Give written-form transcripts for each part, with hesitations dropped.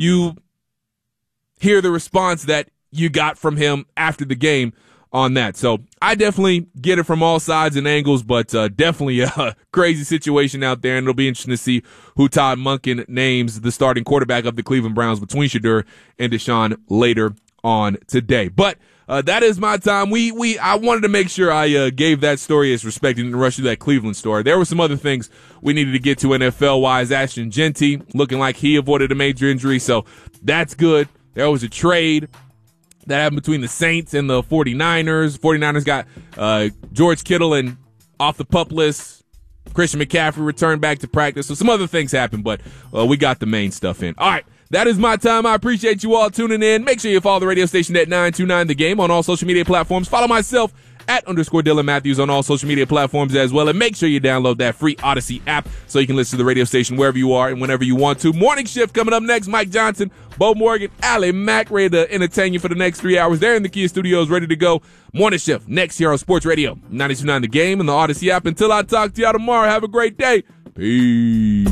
you hear the response that you got from him after the game on that. So I definitely get it from all sides and angles, but definitely a crazy situation out there, and it'll be interesting to see who Todd Monken names the starting quarterback of the Cleveland Browns between Shedeur and Deshaun later on today. But that is my time. I wanted to make sure I gave that story as respect and rush through that Cleveland story. There were some other things we needed to get to NFL-wise. Ashton Genty looking like he avoided a major injury, so that's good. There was a trade that happened between the Saints and the 49ers. 49ers got George Kittle and off the PUP list. Christian McCaffrey returned back to practice. So some other things happened, but we got the main stuff in. All right, that is my time. I appreciate you all tuning in. Make sure you follow the radio station at 929 The Game on all social media platforms. Follow myself at _Dylan Matthews on all social media platforms as well. And make sure you download that free Odyssey app so you can listen to the radio station wherever you are and whenever you want to. Morning Shift coming up next. Mike Johnson, Bo Morgan, Allie Mack ready to entertain you for the next 3 hours. They're in the Kia Studios ready to go. Morning Shift next here on Sports Radio 92.9 The Game and the Odyssey app. Until I talk to y'all tomorrow, have a great day. Peace.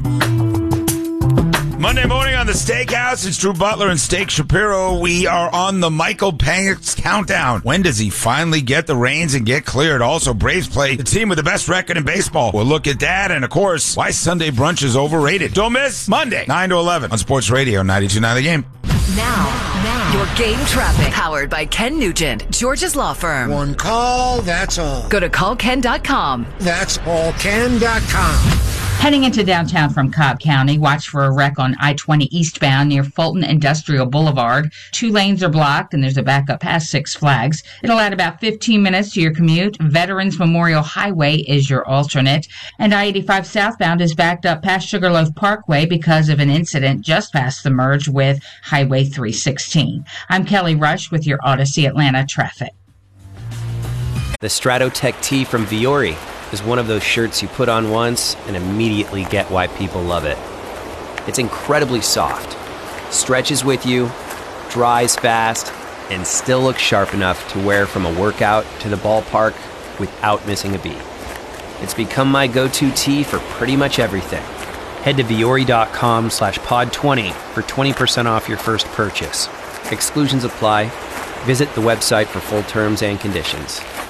Monday morning on the Steakhouse, it's Drew Butler and Steak Shapiro. We are on the Michael Penix countdown. When does he finally get the reins and get cleared? Also, Braves play the team with the best record in baseball. We'll look at that and, of course, why Sunday brunch is overrated. Don't miss Monday, 9 to 11 on Sports Radio 92.9 The Game. Now, your game traffic. Powered by Ken Nugent, George's Law Firm. One call, that's all. Go to callken.com. That's allken.com. Heading into downtown from Cobb County, watch for a wreck on I-20 eastbound near Fulton Industrial Boulevard. 2 lanes are blocked, and there's a backup past Six Flags. It'll add about 15 minutes to your commute. Veterans Memorial Highway is your alternate. And I-85 southbound is backed up past Sugarloaf Parkway because of an incident just past the merge with Highway 316. I'm Kelly Rush with your Odyssey Atlanta traffic. The Stratotech tee from Viore is one of those shirts you put on once and immediately get why people love it. It's incredibly soft, stretches with you, dries fast, and still looks sharp enough to wear from a workout to the ballpark without missing a beat. It's become my go-to tee for pretty much everything. Head to Viore.com/pod20 for 20% off your first purchase. Exclusions apply. Visit the website for full terms and conditions.